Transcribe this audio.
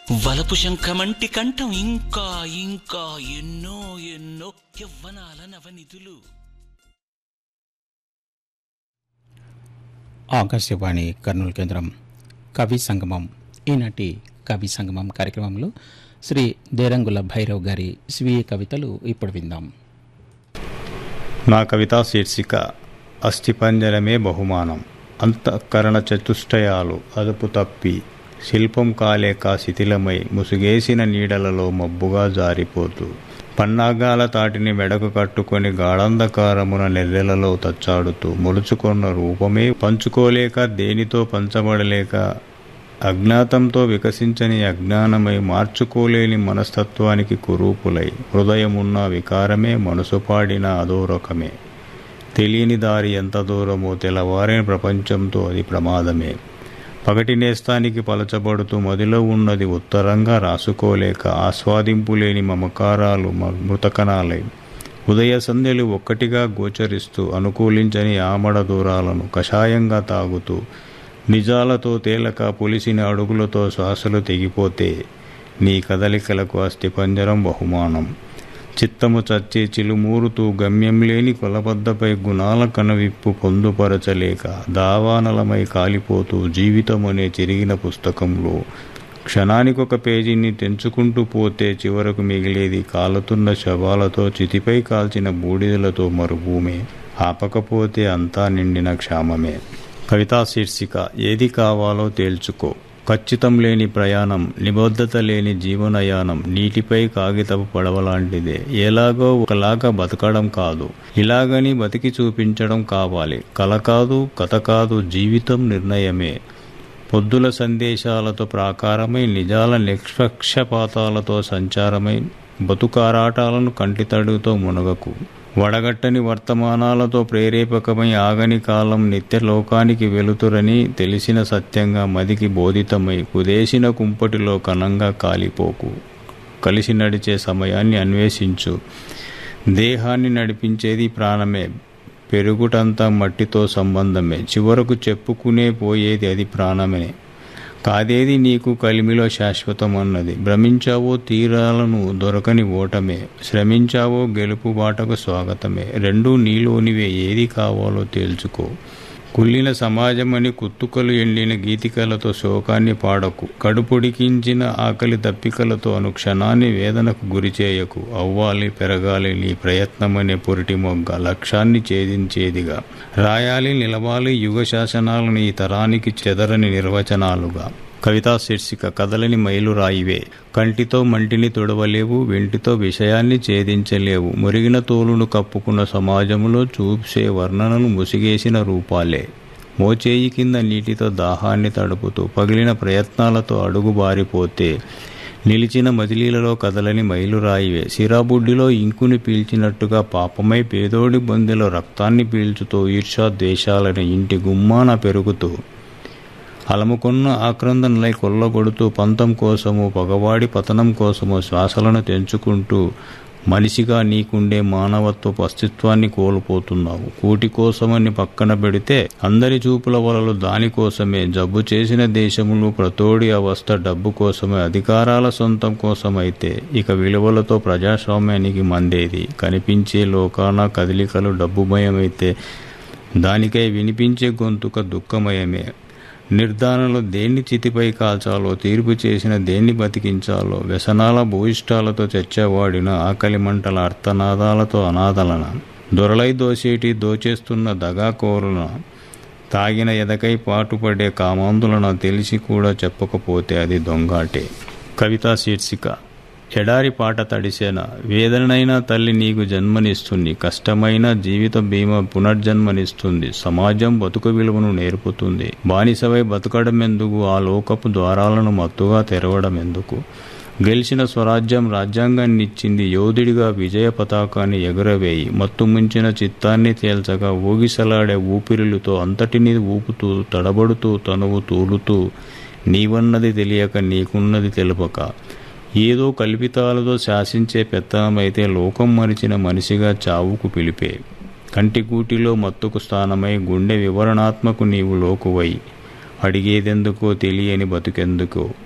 వలపు శంఖమంటి కంఠం ఇంకా ఇంకా ఎన్నో ఎన్నో యవ్వనాల నవనిధులు. ఆకాశవాణి కర్నూలు కేంద్రం కవి సంగమం. ఈనాటి కవి సంగమం కార్యక్రమంలో శ్రీ దేరంగుల భైరవ్ గారి స్వీయ కవితలు ఇప్పుడు విందాం. నా కవితా శీర్షిక అస్థిపంజరమే బహుమానం. అంతఃకరణ చతుష్టయాలు అదుపు తప్పి శిల్పం కాలేక శిథిలమై ముసుగేసిన నీడలలో మబ్బుగా జారిపోతూ పన్నాగాల తాటిని మెడకు కట్టుకొని గాఢంధకారమున నెర్రెలలో తచ్చాడుతూ మొలుచుకున్న రూపమే పంచుకోలేక దేనితో పంచబడలేక అజ్ఞాతంతో వికసించని అజ్ఞానమై మార్చుకోలేని మనస్తత్వానికి కురూపులై హృదయమున్న వికారమే మనసు పాడిన అదోరకమే. తెలియని దారి ఎంత దూరమో తెలవారిన ప్రపంచంతో అది ప్రమాదమే. పగటి నేస్తానికి పలచబడుతూ మదిలో ఉన్నది ఉత్తరంగా రాసుకోలేక ఆస్వాదింపులేని మమకారాలు మృతకణాలై ఉదయ సంధ్యలు ఒక్కటిగా గోచరిస్తూ అనుకూలించని ఆమడ దూరాలను కషాయంగా తాగుతూ నిజాలతో తేలక పులిసిన అడుగులతో శ్వాసలు తెగిపోతే నీ కదలికలకు అస్థిపంజరం బహుమానం. చిత్తము చచ్చి చిలుమూరుతూ గమ్యం లేని కొలబద్దపై గుణాల కనవిప్పు పొందుపరచలేక దావానలమై కాలిపోతూ జీవితమనే చిరిగిన పుస్తకంలో క్షణానికొక పేజీని తెంచుకుంటూ పోతే చివరకు మిగిలేది కాలుతున్న శవాలతో చితిపై కాల్చిన బూడిదలతో మరుభూమే. ఆపకపోతే అంతా నిండిన క్షామమే. కవితా శీర్షిక ఏది కావాలో తేల్చుకో. ఖచ్చితం లేని ప్రయాణం, నిబద్ధత లేని జీవనయానం నీటిపై కాగితపు పడవలాంటిదే. ఎలాగో ఒకలాగా బతకడం కాదు, ఇలాగని బతికి చూపించడం కావాలి. కల కాదు, కథ కాదు, జీవితం నిర్ణయమే. పొద్దుల సందేశాలతో ప్రాకారమై నిజాల నిష్పక్షపాతాలతో సంచారమై బతుకారాటాలను కంటితడుతో మునగకు. వడగట్టని వర్తమానాలతో ప్రేరేపకమై ఆగని కాలం నిత్యలోకానికి వెలుతురని తెలిసిన సత్యంగా మదికి బోధితమై కుదేసిన కుంపటిలో కనంగా కాలిపోకు. కలిసి నడిచే సమయాన్ని అన్వేషించు. దేహాన్ని నడిపించేది ప్రాణమే. పెరుగుటంతా మట్టితో సంబంధమే. చివరకు చెప్పుకునే పోయేది అది ప్రాణమే. కాదేది నీకు కలిమిలో శాశ్వతమన్నది. భ్రమించావో తీరాలను దొరకని ఓటమే. శ్రమించావో గెలుపు బాటకు స్వాగతమే. రెండూ నీలోనివే. ఏది కావాలో తేల్చుకో. కుళ్ళిన సమాజమని కుత్తుకలు ఎండిన గీతికలతో శోకాన్ని పాడకు. కడుపుడికించిన ఆకలి దప్పికలతో అనుక్షణాన్ని వేదనకు గురిచేయకు. అవ్వాలి పెరగాలి నీ ప్రయత్నమనే పురిటి మొగ్గ లక్ష్యాన్ని ఛేదించేదిగా రాయాలి. నిలవాలి యుగ శాసనాలను ఈ తరానికి చెదరని నిర్వచనాలుగా. కవితా శీర్షిక కదలని మైలురాయివే. కంటితో మంటిని తొడవలేవు, వెంటితో విషయాన్ని ఛేదించలేవు. మురిగిన తోలును కప్పుకున్న సమాజంలో చూసే వర్ణనలు ముసిగేసిన రూపాలే. మోచేయి కింద నీటితో దాహాన్ని తడుపుతూ పగిలిన ప్రయత్నాలతో అడుగు బారిపోతే నిలిచిన మజిలీలలో కదలని మైలురాయివే. సిరాబుడ్డిలో ఇంకుని పీల్చినట్టుగా పాపమై పేదోడి బొందెలో రక్తాన్ని పీల్చుతూ ఈర్ష్యా ద్వేషాలని ఇంటి గుమ్మాన పెరుగుతూ అలముకున్న ఆక్రందనలై కొల్లగొడుతూ పంతం కోసము పగవాడి పతనం కోసము శ్వాసలను తెంచుకుంటూ మనిషిగా నీకుండే మానవత్వపు అస్తిత్వాన్ని కోల్పోతున్నావు. కూటి కోసమని పక్కన పెడితే అందరి చూపుల వలలు దానికోసమే. జబ్బు చేసిన దేశములు ప్రతోడి అవస్థ డబ్బు కోసమే. అధికారాల సొంతం కోసమైతే ఇక విలువలతో ప్రజాస్వామ్యానికి మందేది. కనిపించే లోకాన కదలికలు డబ్బుమయమైతే దానికై వినిపించే గొంతుక దుఃఖమయమే. నిర్ధారణలో దేన్ని చితిపై కాల్చాలో, తీర్పు చేసిన దేన్ని బతికించాలో, వ్యసనాల భూయిష్టాలతో చచ్చేవాడిన ఆకలి మంటల అర్థనాదాలతో అనాథలన దొరలై దోచేటి దోచేస్తున్న దగాకోరున తాగిన ఎదకై పాటుపడే కామాందులను తెలిసి కూడా చెప్పకపోతే అది దొంగాటే. కవితా శీర్షిక ఎడారి పాట తడిసేన. వేదనైనా తల్లి నీకు జన్మనిస్తుంది. కష్టమైన జీవిత బీమా పునర్జన్మనిస్తుంది. సమాజం బతుకు విలువను నేర్పుతుంది. బానిసవై బతకడం ఎందుకు? ఆ లోకపు ద్వారాలను మత్తుగా తెరవడం ఎందుకు? గెలిచిన స్వరాజ్యం రాజ్యాంగాన్ని ఇచ్చింది. యోధుడిగా విజయ పతాకాన్ని ఎగురవేయి. మత్తు ముంచిన చిత్తాన్ని తేల్చగా ఊగిసలాడే ఊపిరులతో అంతటిని ఊపుతూ తడబడుతూ తనువు తూలుతూ నీవన్నది తెలియక నీకున్నది తెలుపక ఏదో కల్పితాలతో శాసించే పెత్తనమైతే లోకం మరిచిన మనిషిగా చావుకు పిలిపే. కంటికూటిలో మత్తుకు స్థానమై గుండె వివరణాత్మకు నీవు లోకువై అడిగేదెందుకో తెలియని బతుకెందుకో